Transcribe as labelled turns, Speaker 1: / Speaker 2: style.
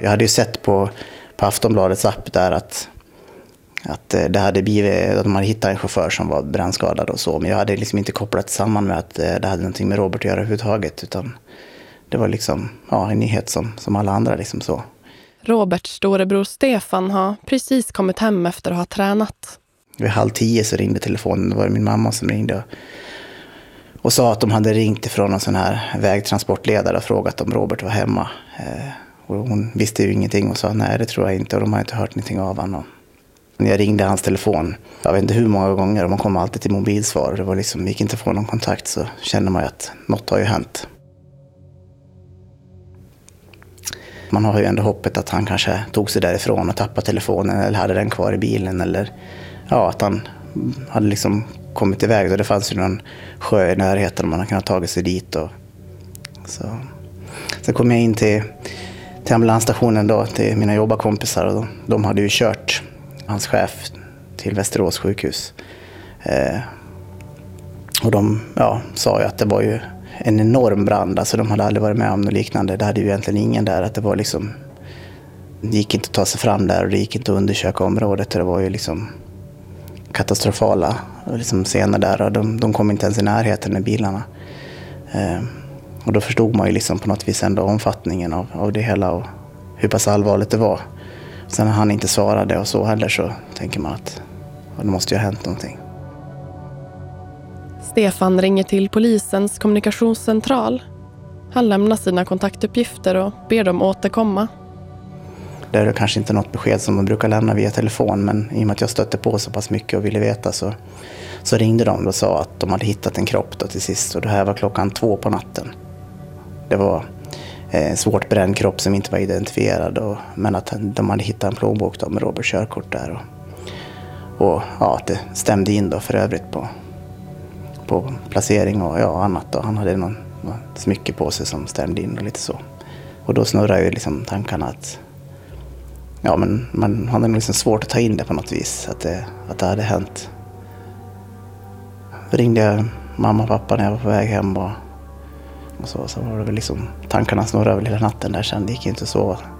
Speaker 1: Jag hade ju sett på Aftonbladets app där att det hade blivit, att de hade hittat en chaufför som var brännskadad och så. Men jag hade liksom inte kopplat samman med att det hade någonting med Robert att göra överhuvudtaget. Utan det var liksom en nyhet som alla andra liksom så.
Speaker 2: Roberts storebror Stefan har precis kommit hem efter att ha tränat.
Speaker 1: Vid 9:30 så ringde telefonen. Det var min mamma som ringde och sa att de hade ringt ifrån en sån här vägtransportledare och frågat om Robert var hemma. Och hon visste ju ingenting och sa nej, det tror jag inte, och de har inte hört någonting av honom. När jag ringde hans telefon, jag vet inte hur många gånger, och man kom alltid till mobilsvar och det var liksom, gick inte att få någon kontakt, så kände man ju att något har ju hänt. Man har ju ändå hoppet att han kanske tog sig därifrån och tappade telefonen eller hade den kvar i bilen, eller att han hade liksom kommit iväg. Och det fanns ju någon sjö i närheten och man hade kunnat tagit sig dit. Och så kom jag in till ambulansstationen då, till mina jobbarkompisar, och de hade ju kört hans chef till Västerås sjukhus. Och de sa ju att det var ju en enorm brand, alltså de hade aldrig varit med om något liknande. Det hade ju egentligen ingen där, att det var liksom, det gick inte att ta sig fram där och det gick inte att undersöka området. Det var ju liksom katastrofala liksom scener där, och de kom inte ens i närheten med bilarna. Och då förstod man ju liksom på något vis ändå omfattningen av det hela och hur pass allvarligt det var. Sen när han inte svarade och så heller, så tänker man att det måste ju ha hänt någonting.
Speaker 2: Stefan ringer till polisens kommunikationscentral. Han lämnar sina kontaktuppgifter och ber dem återkomma.
Speaker 1: Det är kanske inte något besked som man brukar lämna via telefon, men i och med att jag stötte på så pass mycket och ville veta så ringde de och sa att de hade hittat en kropp då till sist. Och det här var 2:00 på natten. Det var svårt bränd kropp som inte var identifierad, men att de hade hittat en plånbok då med Roberts körkort där. Och att det stämde in då för övrigt på placering och annat då. Han hade någon smycke på sig som stämde in och lite så. Och då snurrar ju liksom tankarna att men man hade liksom svårt att ta in det på något vis, att det hade hänt. Då ringde jag mamma och pappa när jag var på väg hem och så var det väl liksom, tankarna snurrade väl hela natten där sen, det gick inte så.